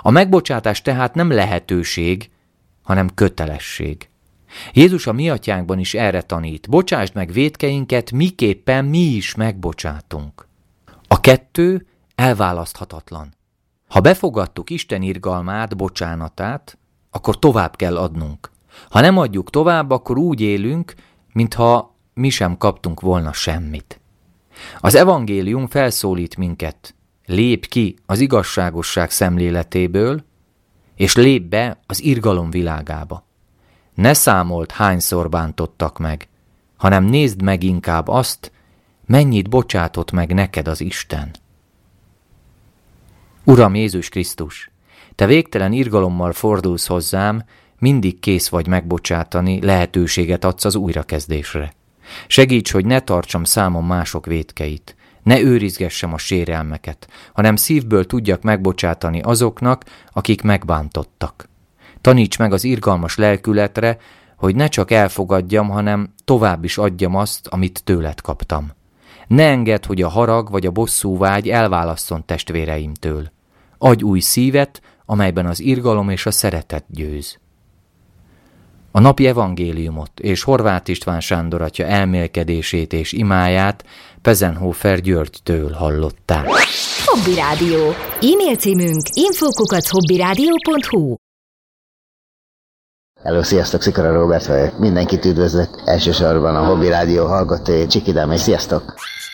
A megbocsátás tehát nem lehetőség, hanem kötelesség. Jézus a mi atyánkban is erre tanít: bocsásd meg vétkeinket, miképpen mi is megbocsátunk. A kettő elválaszthatatlan. Ha befogadtuk Isten irgalmát, bocsánatát, akkor tovább kell adnunk. Ha nem adjuk tovább, akkor úgy élünk, mintha mi sem kaptunk volna semmit. Az evangélium felszólít minket: lépj ki az igazságosság szemléletéből, és lépj be az irgalom világába. Ne számold, hányszor bántottak meg, hanem nézd meg inkább azt, mennyit bocsátott meg neked az Isten. Uram Jézus Krisztus, te végtelen irgalommal fordulsz hozzám, mindig kész vagy megbocsátani, lehetőséget adsz az újrakezdésre. Segíts, hogy ne tartsam számon mások vétkeit, ne őrizgessem a sérelmeket, hanem szívből tudjak megbocsátani azoknak, akik megbántottak. Taníts meg az irgalmas lelkületre, hogy ne csak elfogadjam, hanem tovább is adjam azt, amit tőled kaptam. Ne engedd, hogy a harag vagy a bosszúvágy elválasszon testvéreimtől. Adj új szívet, amelyben az irgalom és a szeretet győz. A napi evangéliumot és Horváth István Sándor atya elmélkedését és imáját Pezenhofer Györgytől hallották. Hobby Rádió. E-mail címünk info@hobbyradio.hu. Hello, sziasztok, Szikora Róbert vagyok. Mindenkit üdvözlök, elsősorban a Hobby Rádió hallgatói, Csikidám, és sziasztok!